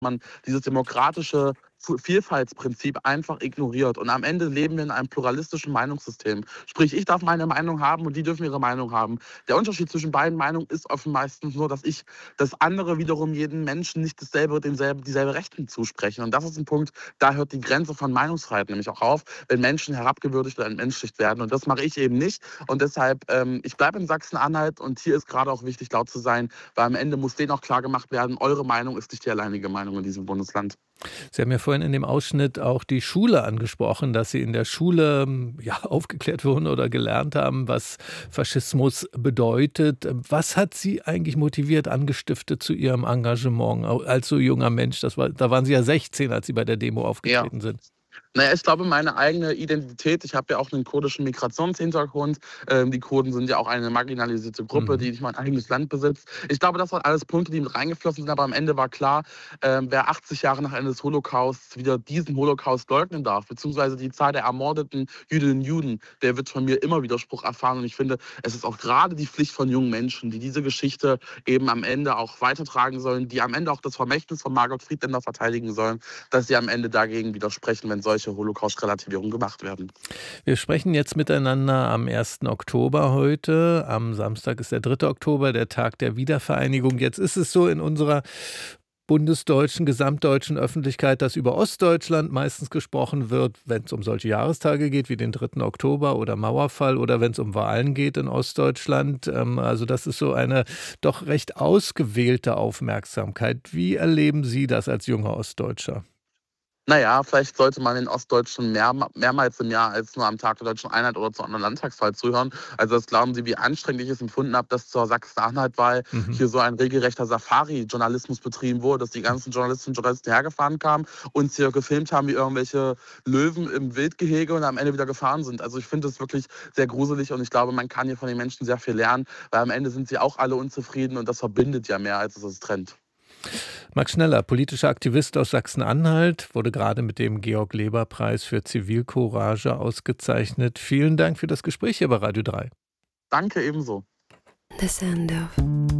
man dieses demokratische Vielfaltsprinzip einfach ignoriert. Und am Ende leben wir in einem pluralistischen Meinungssystem. Sprich, ich darf meine Meinung haben und die dürfen ihre Meinung haben. Der Unterschied zwischen beiden Meinungen ist oft meistens nur, dass andere wiederum jedem Menschen nicht dieselbe Rechte zusprechen. Und das ist ein Punkt, da hört die Grenze von Meinungsfreiheit nämlich auch auf, wenn Menschen herabgewürdigt oder entmenschlicht werden. Und das mache ich eben nicht. Und deshalb, ich bleibe in Sachsen-Anhalt und hier ist gerade auch wichtig, laut zu sein, weil am Ende muss denen auch klar gemacht werden, eure Meinung ist nicht die alleinige Meinung in diesem Bundesland. Sie haben ja vorhin in dem Ausschnitt auch die Schule angesprochen, dass Sie in der Schule ja, aufgeklärt wurden oder gelernt haben, was Faschismus bedeutet. Was hat Sie eigentlich motiviert, angestiftet zu Ihrem Engagement als so junger Mensch? Da waren Sie ja 16, als Sie bei der Demo Ja. aufgetreten sind. Naja, ich glaube, meine eigene Identität, ich habe ja auch einen kurdischen Migrationshintergrund. Die Kurden sind ja auch eine marginalisierte Gruppe, Mhm. die nicht mal ein eigenes Land besitzt. Ich glaube, das waren alles Punkte, die mit reingeflossen sind, aber am Ende war klar, wer 80 Jahre nach Ende des Holocausts wieder diesen Holocaust leugnen darf, beziehungsweise die Zahl der ermordeten Jüdinnen und Juden, der wird von mir immer Widerspruch erfahren. Und ich finde, es ist auch gerade die Pflicht von jungen Menschen, die diese Geschichte eben am Ende auch weitertragen sollen, die am Ende auch das Vermächtnis von Margot Friedländer verteidigen sollen, dass sie am Ende dagegen widersprechen, wenn solche Holocaust-Relativierungen gemacht werden. Wir sprechen jetzt miteinander am 1. Oktober heute. Am Samstag ist der 3. Oktober, der Tag der Wiedervereinigung. Jetzt ist es so in unserer bundesdeutschen, gesamtdeutschen Öffentlichkeit, dass über Ostdeutschland meistens gesprochen wird, wenn es um solche Jahrestage geht wie den 3. Oktober oder Mauerfall oder wenn es um Wahlen geht in Ostdeutschland. Also das ist so eine doch recht ausgewählte Aufmerksamkeit. Wie erleben Sie das als junger Ostdeutscher? Naja, vielleicht sollte man den Ostdeutschen mehrmals im Jahr als nur am Tag der Deutschen Einheit oder zur anderen Landtagswahl zuhören. Also das glauben Sie, wie anstrengend ich es empfunden habe, dass zur Sachsen-Anhalt-Wahl Mhm. hier so ein regelrechter Safari-Journalismus betrieben wurde, dass die ganzen Journalistinnen und Journalisten hergefahren kamen, uns hier gefilmt haben wie irgendwelche Löwen im Wildgehege und am Ende wieder gefahren sind. Also ich finde das wirklich sehr gruselig und ich glaube, man kann hier von den Menschen sehr viel lernen, weil am Ende sind sie auch alle unzufrieden und das verbindet ja mehr, als es trennt. Max Schneller, politischer Aktivist aus Sachsen-Anhalt, wurde gerade mit dem Georg-Leber-Preis für Zivilcourage ausgezeichnet. Vielen Dank für das Gespräch hier bei Radio 3. Danke ebenso. The sound of